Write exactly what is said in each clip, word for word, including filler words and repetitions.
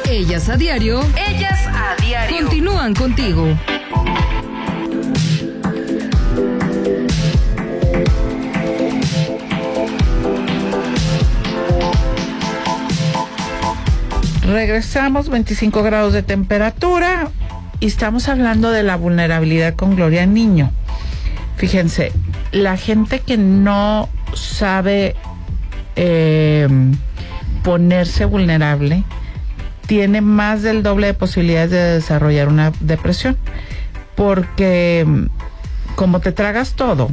Ellas a diario. Ellas a diario. Continúan contigo. Regresamos, veinticinco grados de temperatura, y estamos hablando de la vulnerabilidad con Gloria Niño. Fíjense, la gente que no sabe eh, ponerse vulnerable tiene más del doble de posibilidades de desarrollar una depresión, porque como te tragas todo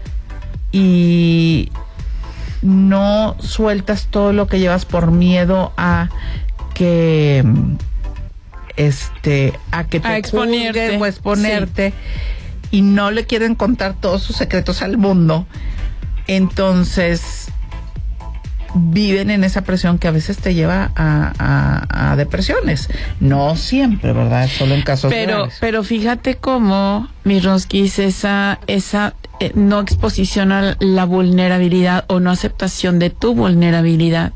y no sueltas todo lo que llevas por miedo a que este a que te a exponerte juzguen o exponerte, sí. Y no le quieren contar todos sus secretos al mundo, entonces viven en esa presión que a veces te lleva a, a, a depresiones. No siempre, ¿verdad? Solo en casos pero graves. pero fíjate cómo, mi Rosquis, esa esa eh, no exposición a la vulnerabilidad o no aceptación de tu vulnerabilidad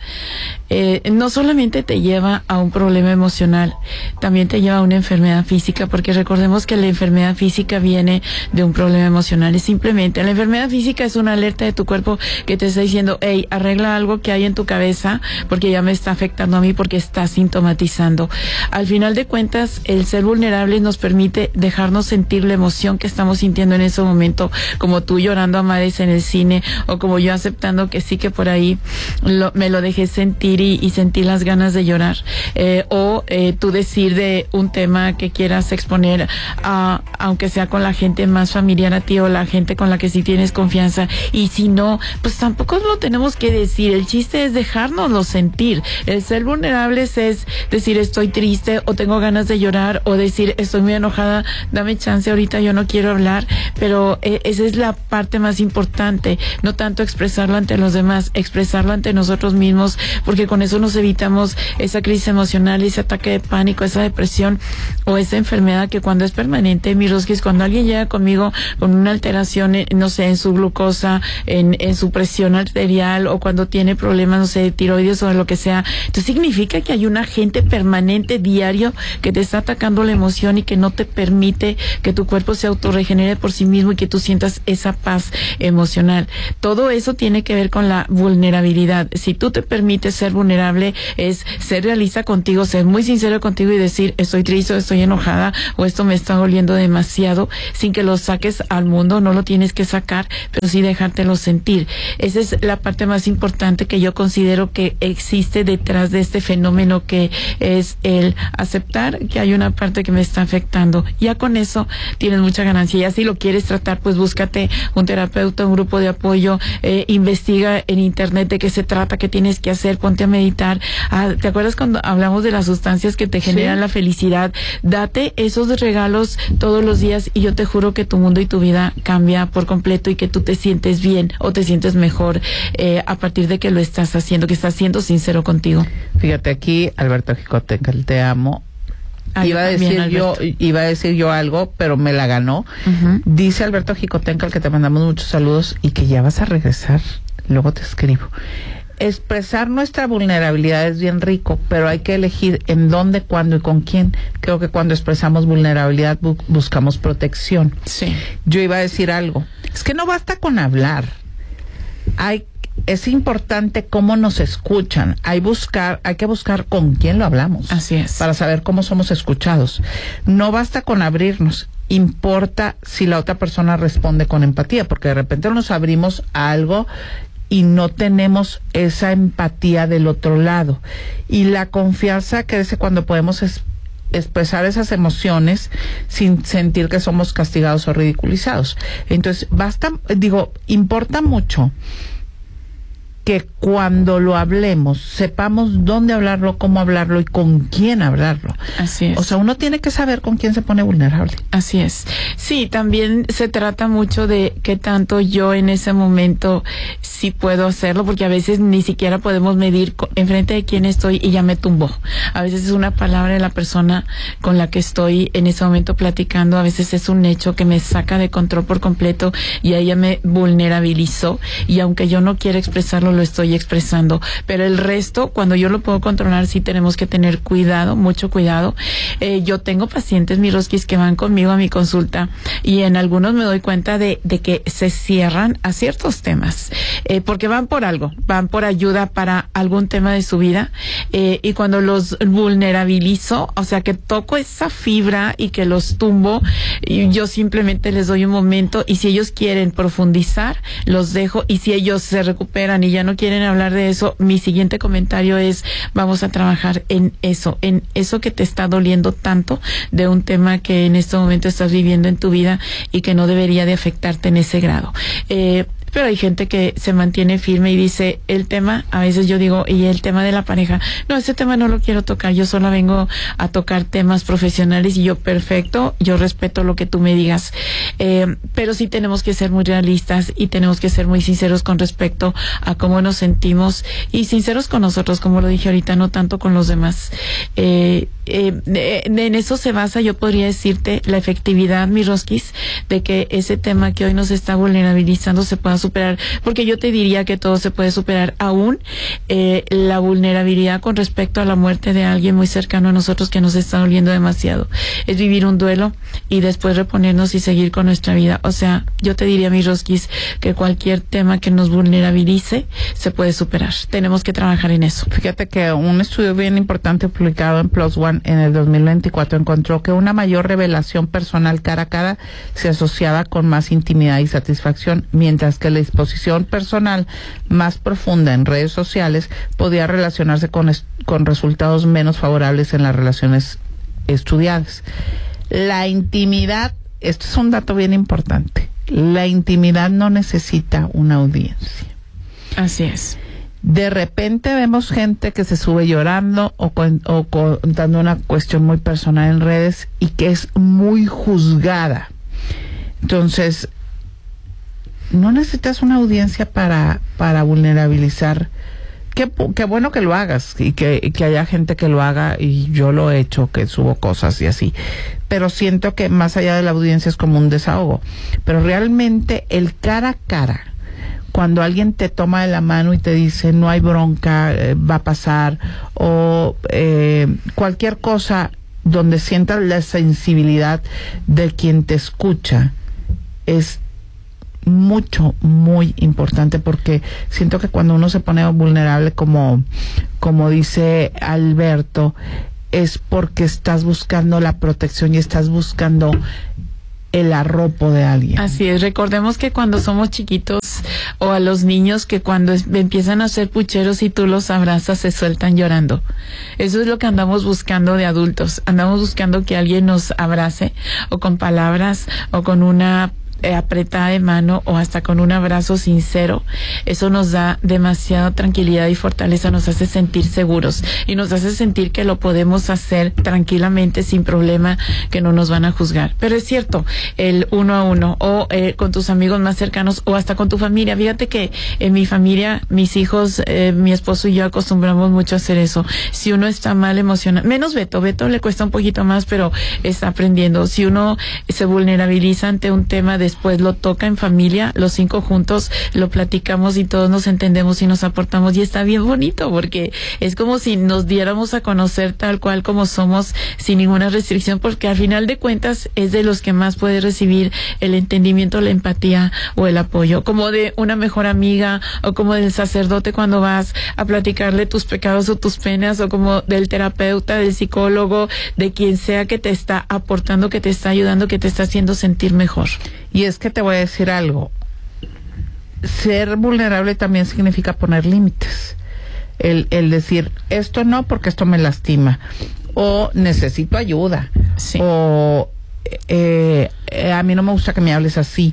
eh, no solamente te lleva a un problema emocional, también te lleva a una enfermedad física, porque recordemos que la enfermedad física viene de un problema emocional. Es simplemente, la enfermedad física es una alerta de tu cuerpo que te está diciendo, hey, arregla algo que hay en tu cabeza, porque ya me está afectando a mí, porque está sintomatizando. Al final de cuentas, el ser vulnerables nos permite dejarnos sentir la emoción que estamos sintiendo en ese momento, como tú llorando a mares en el cine, o como yo aceptando que sí, que por ahí lo, me lo dejé sentir y, y sentí las ganas de llorar, eh, o eh, tú decir de un tema que quieras exponer, a, aunque sea con la gente más familiar a ti o la gente con la que sí tienes confianza, y si no, pues tampoco lo tenemos que decir. El chiste es dejárnoslo sentir. El ser vulnerables es decir, estoy triste, o tengo ganas de llorar, o decir, estoy muy enojada, dame chance, ahorita yo no quiero hablar, pero eh, esa es la parte más importante, no tanto expresarlo ante los demás, expresarlo ante nosotros mismos, porque con eso nos evitamos esa crisis emocional, ese ataque de pánico, esa depresión o esa enfermedad que cuando es permanente, mi Rosquis, cuando alguien llega conmigo con una alteración, eh, no sé, en su glucosa, en, en su presión arterial, o cuando tiene problemas, no sé, de tiroides o de lo que sea, entonces significa que hay un agente permanente diario que te está atacando la emoción y que no te permite que tu cuerpo se autorregenere por sí mismo y que tú sientas esa paz emocional. Todo eso tiene que ver con la vulnerabilidad. Si tú te permites ser vulnerable, es ser realista contigo, ser muy sincero contigo y decir, estoy triste, estoy enojada, o esto me está doliendo demasiado, sin que lo saques al mundo. No lo tienes que sacar, pero sí dejártelo sentir. Esa es la parte más importante que yo considero que existe detrás de este fenómeno, que es el aceptar que hay una parte que me está afectando. Ya con eso tienes mucha ganancia. Ya si lo quieres tratar, pues búscate un terapeuta, un grupo de apoyo, eh, investiga en internet de qué se trata, qué tienes que hacer, ponte a meditar. Ah, ¿te acuerdas cuando hablamos de las sustancias que te generan sí. la felicidad? Date esos regalos todos los días y yo te juro que tu mundo y tu vida cambia por completo, y que tú te sientes bien o te sientes mejor eh, a partir de que lo estás haciendo, que estás siendo sincero contigo. Fíjate, aquí Alberto Jicotencal, te amo. Ay, iba a decir bien, yo iba a decir yo algo, pero me la ganó. Uh-huh. Dice Alberto Jicotencal que te mandamos muchos saludos y que ya vas a regresar. Luego te escribo. Expresar nuestra vulnerabilidad es bien rico, pero hay que elegir en dónde, cuándo y con quién. Creo que cuando expresamos vulnerabilidad bu- buscamos protección. Sí. Yo iba a decir algo. Es que no basta con hablar. Hay Es importante cómo nos escuchan. Hay buscar, hay que buscar con quién lo hablamos. Así es. Para saber cómo somos escuchados. No basta con abrirnos. Importa si la otra persona responde con empatía, porque de repente nos abrimos a algo y no tenemos esa empatía del otro lado. Y la confianza crece cuando podemos es, expresar esas emociones sin sentir que somos castigados o ridiculizados. Entonces, basta, digo, importa mucho que cuando lo hablemos sepamos dónde hablarlo, cómo hablarlo y con quién hablarlo. Así es. O sea, uno tiene que saber con quién se pone vulnerable. Así es. Sí, también se trata mucho de qué tanto yo en ese momento sí puedo hacerlo, porque a veces ni siquiera podemos medir enfrente de quién estoy y ya me tumbó. A veces es una palabra de la persona con la que estoy en ese momento platicando, a veces es un hecho que me saca de control por completo y ella me vulnerabilizó, y aunque yo no quiera expresarlo, lo estoy expresando. Pero el resto, cuando yo lo puedo controlar, sí tenemos que tener cuidado, mucho cuidado. Eh, yo tengo pacientes, mi Rosquis, que van conmigo a mi consulta y en algunos me doy cuenta de, de que se cierran a ciertos temas, eh, porque van por algo, van por ayuda para algún tema de su vida, eh, y cuando los vulnerabilizo, o sea que toco esa fibra y que los tumbo, y yo simplemente les doy un momento, y si ellos quieren profundizar, los dejo, y si ellos se recuperan y ya no quieren hablar de eso, mi siguiente comentario es, vamos a trabajar en eso, en eso que te está doliendo tanto de un tema que en este momento estás viviendo en tu vida y que no debería de afectarte en ese grado. Eh, pero hay gente que se mantiene firme y dice, el tema, a veces yo digo, y el tema de la pareja, no, ese tema no lo quiero tocar, yo solo vengo a tocar temas profesionales, y yo, perfecto, yo respeto lo que tú me digas, eh, pero sí tenemos que ser muy realistas y tenemos que ser muy sinceros con respecto a cómo nos sentimos, y sinceros con nosotros, como lo dije ahorita, no tanto con los demás. Eh, eh, en eso se basa, yo podría decirte, la efectividad, mi Rosquis, de que ese tema que hoy nos está vulnerabilizando se pueda superar, porque yo te diría que todo se puede superar, aún eh, la vulnerabilidad con respecto a la muerte de alguien muy cercano a nosotros que nos está doliendo demasiado, es vivir un duelo y después reponernos y seguir con nuestra vida. O sea, yo te diría, mi Rosquis, que cualquier tema que nos vulnerabilice se puede superar, tenemos que trabajar en eso. Fíjate que un estudio bien importante publicado en Plus One en el dos mil veinticuatro encontró que una mayor revelación personal cara a cara se asociaba con más intimidad y satisfacción, mientras que la exposición personal más profunda en redes sociales podía relacionarse con, con resultados menos favorables en las relaciones estudiadas. La intimidad, esto es un dato bien importante, la intimidad no necesita una audiencia. Así es. De repente vemos gente que se sube llorando o, con, o contando una cuestión muy personal en redes y que es muy juzgada. Entonces, no necesitas una audiencia para, para vulnerabilizar. Qué, qué bueno que lo hagas y que, que haya gente que lo haga, y yo lo he hecho, que subo cosas y así. Pero siento que más allá de la audiencia es como un desahogo. Pero realmente el cara a cara, cuando alguien te toma de la mano y te dice no hay bronca, eh, va a pasar, o eh, cualquier cosa donde sientas la sensibilidad de quien te escucha, es mucho, muy importante, porque siento que cuando uno se pone vulnerable, como, como dice Alberto, es porque estás buscando la protección y estás buscando el arropo de alguien. Así es, recordemos que cuando somos chiquitos, o a los niños que cuando es, empiezan a ser pucheros y tú los abrazas, se sueltan llorando. Eso es lo que andamos buscando de adultos, andamos buscando que alguien nos abrace, o con palabras, o con una Eh, apretada de mano, o hasta con un abrazo sincero. Eso nos da demasiada tranquilidad y fortaleza, nos hace sentir seguros y nos hace sentir que lo podemos hacer tranquilamente, sin problema, que no nos van a juzgar. Pero es cierto, el uno a uno, o eh, con tus amigos más cercanos, o hasta con tu familia. Fíjate que en mi familia, mis hijos, eh, mi esposo y yo acostumbramos mucho a hacer eso. Si uno está mal emocional, menos Beto, Beto le cuesta un poquito más, pero está aprendiendo. Si uno se vulnerabiliza ante un tema de después lo toca en familia, los cinco juntos lo platicamos y todos nos entendemos y nos aportamos, y está bien bonito, porque es como si nos diéramos a conocer tal cual como somos, sin ninguna restricción, porque al final de cuentas es de los que más puede recibir el entendimiento, la empatía o el apoyo, como de una mejor amiga, o como del sacerdote cuando vas a platicarle tus pecados o tus penas, o como del terapeuta, del psicólogo, de quien sea que te está aportando, que te está ayudando, que te está haciendo sentir mejor. Y es que te voy a decir algo, ser vulnerable también significa poner límites, el, el decir esto no porque esto me lastima, o necesito ayuda, sí. o eh, eh, a mí no me gusta que me hables así.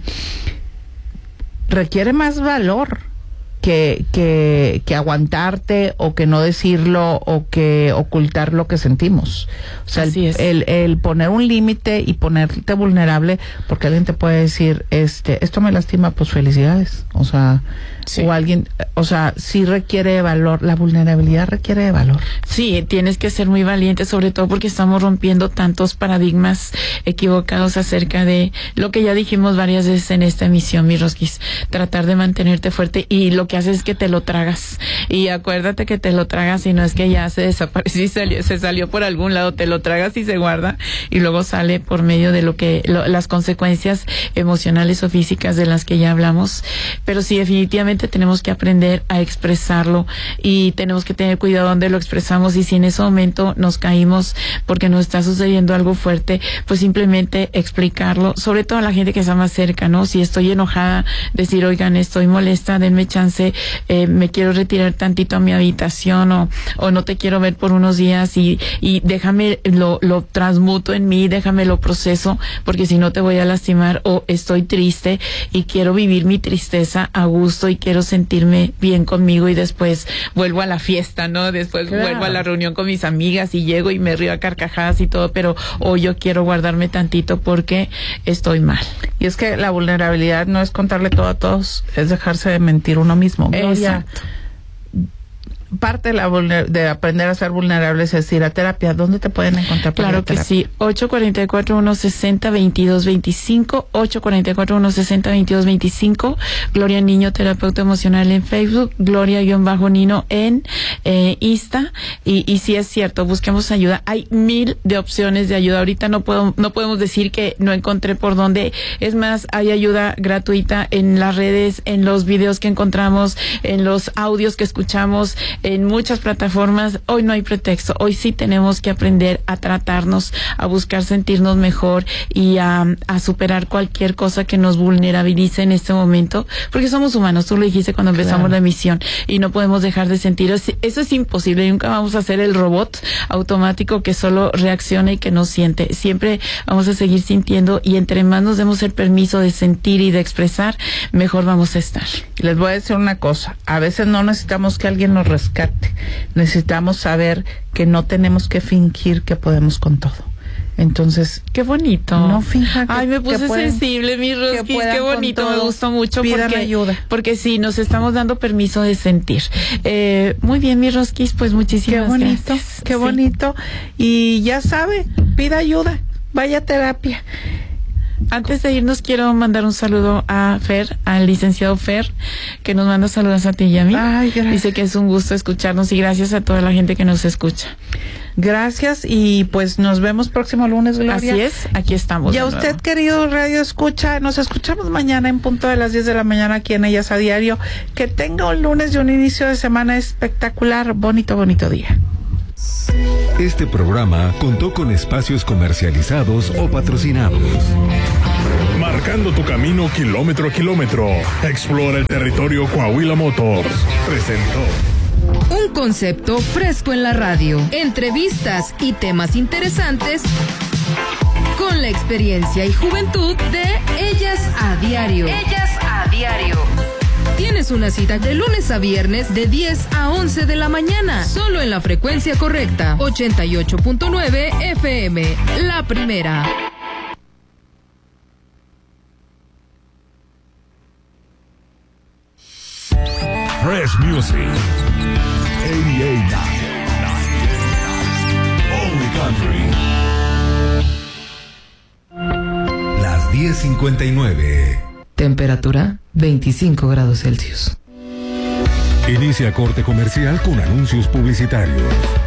Requiere más valor que, que, que aguantarte, o que no decirlo, o que ocultar lo que sentimos. O sea, Así el, es. el, el poner un límite y ponerte vulnerable, porque alguien te puede decir, este, esto me lastima, pues felicidades. O sea, sí. o alguien, o sea, sí requiere de valor, la vulnerabilidad requiere de valor. Sí, tienes que ser muy valiente, sobre todo porque estamos rompiendo tantos paradigmas equivocados acerca de lo que ya dijimos varias veces en esta emisión, mi Rosquis, tratar de mantenerte fuerte, y lo que que haces es que te lo tragas. Y acuérdate que te lo tragas y no es que ya se desapareció y salió, se salió por algún lado, te lo tragas y se guarda y luego sale por medio de lo que, lo, las consecuencias emocionales o físicas de las que ya hablamos. Pero sí, definitivamente tenemos que aprender a expresarlo y tenemos que tener cuidado donde lo expresamos, y si en ese momento nos caímos porque nos está sucediendo algo fuerte, pues simplemente explicarlo, sobre todo a la gente que está más cerca, ¿no? Si estoy enojada, decir, oigan, estoy molesta, denme chance, eh, me quiero retirar tantito a mi habitación, o, o no te quiero ver por unos días, y, y déjame lo, lo transmuto en mí, déjame lo proceso, porque si no te voy a lastimar, o estoy triste y quiero vivir mi tristeza a gusto y quiero sentirme bien conmigo y después vuelvo a la fiesta, ¿no? Después claro. vuelvo a la reunión con mis amigas y llego y me río a carcajadas y todo, pero o yo quiero guardarme tantito porque estoy mal. Y es que la vulnerabilidad no es contarle todo a todos, es dejarse de mentir uno mismo. Gloria, exacto. Parte de, la vulner- de aprender a ser vulnerables es ir a terapia. ¿Dónde te pueden encontrar? Claro que sí, ocho cuatro cuatro, uno seis cero, veintidós veinticinco, ocho cuatro cuatro, uno seis cero, veintidós veinticinco, Gloria Niño, terapeuta emocional en Facebook, Gloria-Nino en eh, Insta, y, y sí es cierto, busquemos ayuda. Hay mil de opciones de ayuda. Ahorita no puedo, no podemos decir que no encontré por dónde. Es más, hay ayuda gratuita en las redes, en los videos que encontramos, en los audios que escuchamos, en muchas plataformas. Hoy no hay pretexto, hoy sí tenemos que aprender a tratarnos, a buscar sentirnos mejor y a, a superar cualquier cosa que nos vulnerabilice en este momento, porque somos humanos, tú lo dijiste cuando empezamos claro. la emisión, y no podemos dejar de sentir, eso es imposible, nunca vamos a ser el robot automático que solo reacciona y que no siente, siempre vamos a seguir sintiendo, y entre más nos demos el permiso de sentir y de expresar, mejor vamos a estar. Les voy a decir una cosa, a veces no necesitamos que alguien nos rescate, necesitamos saber que no tenemos que fingir que podemos con todo. Entonces, qué bonito. No finja que Ay, me puse pueden, sensible, mi Roskis, qué bonito, me gustó mucho. Pidan porque, ayuda. Porque sí, nos estamos dando permiso de sentir. Eh, muy bien, mi Roskis, pues muchísimas qué bonito, gracias. Qué sí. bonito. Y ya sabe, pida ayuda, vaya a terapia. Antes de irnos, quiero mandar un saludo a Fer, al licenciado Fer, que nos manda saludos a ti y a mí. Ay, gracias. Dice que es un gusto escucharnos, y gracias a toda la gente que nos escucha. Gracias, y pues nos vemos próximo lunes, Gloria. Así es, aquí estamos. Y a usted, nuevo. Querido Radio Escucha, nos escuchamos mañana en punto de las diez de la mañana aquí en Ellas a Diario. Que tenga un lunes y un inicio de semana espectacular. Bonito, bonito día. Este programa contó con espacios comercializados o patrocinados. Marcando tu camino kilómetro a kilómetro. Explora el territorio Coahuila Motors. Presentó un concepto fresco en la radio. Entrevistas y temas interesantes con la experiencia y juventud de Ellas a Diario. Ellas a Diario. Tienes una cita de lunes a viernes de diez a once de la mañana, solo en la frecuencia correcta, ochenta y ocho punto nueve F M, la primera. Fresh Music. ochenta y ocho Only Country. Las diez cincuenta y nueve. Temperatura veinticinco grados Celsius. Inicia corte comercial con anuncios publicitarios.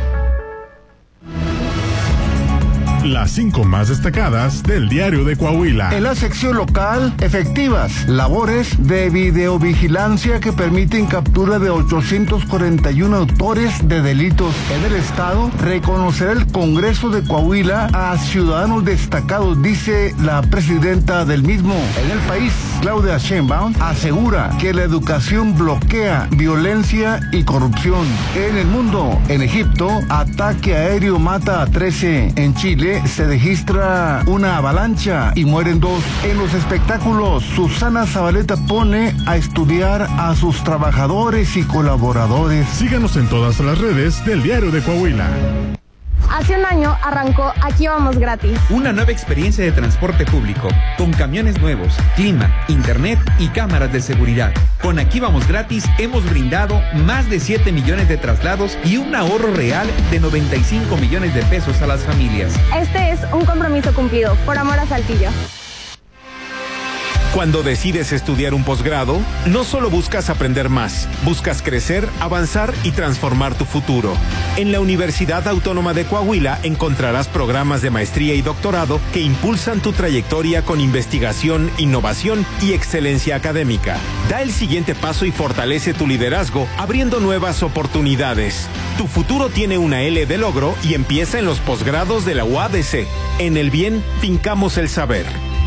Las cinco más destacadas del Diario de Coahuila. En la sección local, efectivas labores de videovigilancia que permiten captura de ochocientos cuarenta y uno autores de delitos. En el estado, reconocerá el Congreso de Coahuila a ciudadanos destacados, dice la presidenta del mismo. En el país, Claudia Sheinbaum asegura que la educación bloquea violencia y corrupción. En el mundo, en Egipto, ataque aéreo mata a trece. En Chile, se registra una avalancha y mueren dos. En los espectáculos, Susana Zabaleta pone a estudiar a sus trabajadores y colaboradores. Síganos en todas las redes del Diario de Coahuila. Hace un año arrancó Aquí Vamos Gratis. Una nueva experiencia de transporte público, con camiones nuevos, clima, internet y cámaras de seguridad. Con Aquí Vamos Gratis hemos brindado más de siete millones de traslados y un ahorro real de noventa y cinco millones de pesos a las familias. Este es un compromiso cumplido, por amor a Saltillo. Cuando decides estudiar un posgrado, no solo buscas aprender más, buscas crecer, avanzar y transformar tu futuro. En la Universidad Autónoma de Coahuila encontrarás programas de maestría y doctorado que impulsan tu trayectoria con investigación, innovación y excelencia académica. Da el siguiente paso y fortalece tu liderazgo, abriendo nuevas oportunidades. Tu futuro tiene una L de logro y empieza en los posgrados de la U A D C. En el bien, fincamos el saber.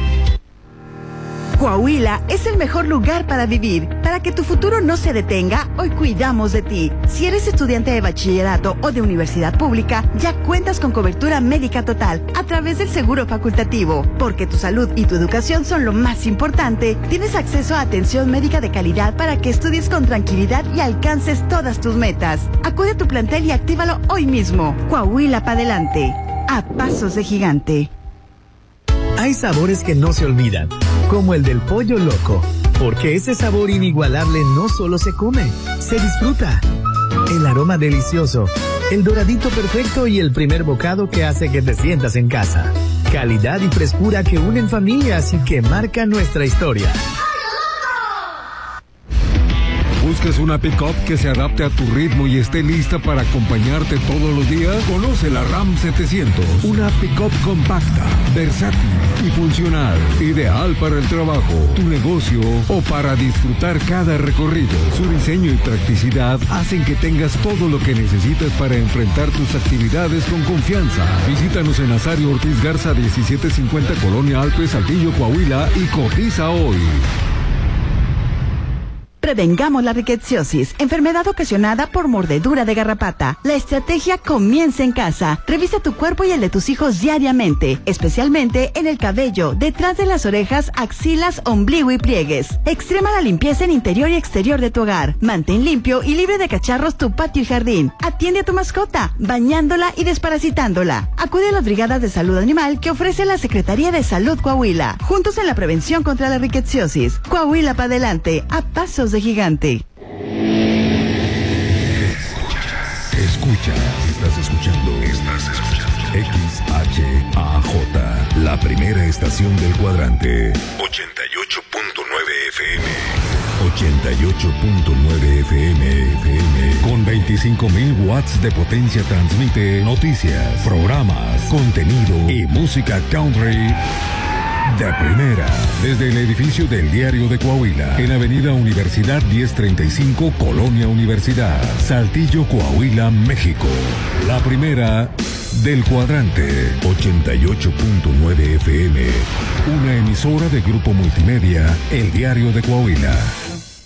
Coahuila es el mejor lugar para vivir. Para que tu futuro no se detenga, hoy cuidamos de ti. Si eres estudiante de bachillerato o de universidad pública, ya cuentas con cobertura médica total a través del seguro facultativo. Porque tu salud y tu educación son lo más importante, tienes acceso a atención médica de calidad para que estudies con tranquilidad y alcances todas tus metas. Acude a tu plantel y actívalo hoy mismo. Coahuila pa' adelante. A pasos de gigante. Hay sabores que no se olvidan, como el del pollo loco, porque ese sabor inigualable no solo se come, se disfruta. El aroma delicioso, el doradito perfecto y el primer bocado que hace que te sientas en casa. Calidad y frescura que unen familias y que marcan nuestra historia. ¿Buscas una pick-up que se adapte a tu ritmo y esté lista para acompañarte todos los días? Conoce la Ram setecientos, una pick-up compacta, versátil y funcional, ideal para el trabajo, tu negocio o para disfrutar cada recorrido. Su diseño y practicidad hacen que tengas todo lo que necesitas para enfrentar tus actividades con confianza. Visítanos en Nazario Ortiz Garza diecisiete cincuenta Colonia Alpes, Saltillo, Coahuila y cotiza hoy. Prevengamos la rickettsiosis, enfermedad ocasionada por mordedura de garrapata. La estrategia comienza en casa. Revisa tu cuerpo y el de tus hijos diariamente, especialmente en el cabello, detrás de las orejas, axilas, ombligo y pliegues. Extrema la limpieza en interior y exterior de tu hogar. Mantén limpio y libre de cacharros tu patio y jardín. Atiende a tu mascota, bañándola y desparasitándola. Acude a las brigadas de salud animal que ofrece la Secretaría de Salud Coahuila. Juntos en la prevención contra la rickettsiosis. Coahuila para adelante, a pasos de gigante. Escucha, estás escuchando, estás escuchando X H A J, la primera estación del cuadrante. ochenta y ocho punto nueve F M. ochenta y ocho punto nueve F M, F M. Con veinticinco mil watts de potencia transmite noticias, programas, contenido y música country de primera, desde el edificio del Diario de Coahuila, en Avenida Universidad diez treinta y cinco, Colonia Universidad, Saltillo, Coahuila, México. La primera del cuadrante, ochenta y ocho punto nueve F M, una emisora de Grupo Multimedia, El Diario de Coahuila.